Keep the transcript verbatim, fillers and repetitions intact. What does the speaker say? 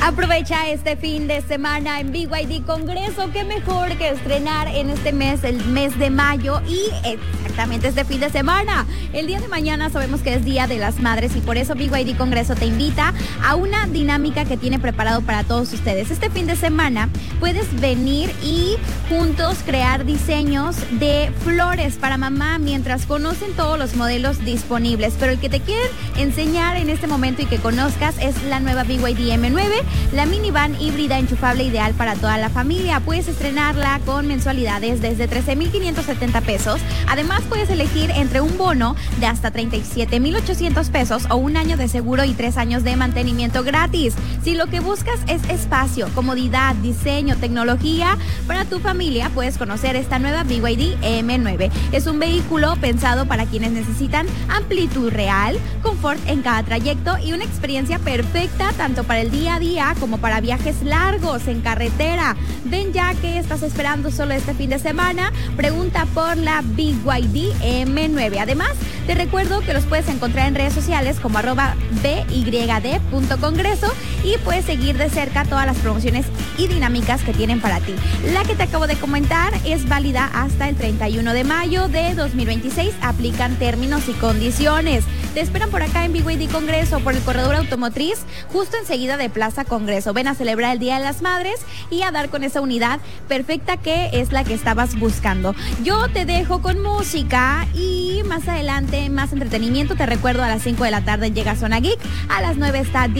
Aprovecha este fin de semana en B Y D Congreso. Qué mejor que estrenar en este mes, el mes de mayo, y exactamente este fin de semana. El día de mañana sabemos que es Día de las Madres y por eso B Y D Congreso te invita a una dinámica que tiene preparado para todos ustedes. Este fin de semana puedes venir y juntos crear diseños de flores para mamá mientras conocen todos los modelos disponibles. Pero el que te quieren enseñar en este momento y que conozcas es la nueva B Y D M nueve, la minivan híbrida enchufable ideal para toda la familia. Puedes estrenarla con mensualidades desde trece mil quinientos setenta pesos. Además, puedes elegir entre un bono de hasta treinta y siete mil ochocientos pesos o un año de seguro y tres años de mantenimiento gratis. Si lo que buscas es espacio, comodidad, diseño, tecnología para tu familia, puedes conocer esta nueva B Y D M nueve. Es un vehículo pensado para quienes necesitan amplitud real, confort en cada trayecto y una experiencia perfecta tanto para el día a día como para viajes largos en carretera. Ven ya, que estás esperando solo este fin de semana. Pregunta por la B Y D M nueve. Además, te recuerdo que los puedes encontrar en redes sociales como arroba B Y D punto congreso y puedes seguir de cerca todas las promociones y dinámicas que tienen para ti. La que te acabo de comentar es válida hasta el treinta y uno de mayo de dos mil veintiséis. Aplican términos y condiciones. Te esperan por acá en B Y D Congreso, por el corredor automotriz, justo enseguida de Plaza Congreso. Ven a celebrar el Día de las Madres y a dar con esa unidad perfecta que es la que estabas buscando. Yo te dejo con música y más adelante más entretenimiento. Te recuerdo, a las cinco de la tarde llega Zona Geek, a las nueve está